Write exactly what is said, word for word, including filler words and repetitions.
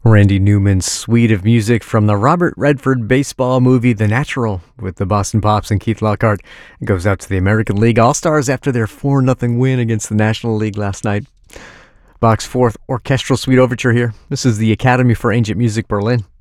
Randy Newman's suite of music from the Robert Redford baseball movie The Natural with the Boston Pops and Keith Lockhart goes out to the American League All-Stars after their four nothing win against the National League last night. Bach's fourth orchestral suite overture here. This is the Academy for Ancient Music Berlin.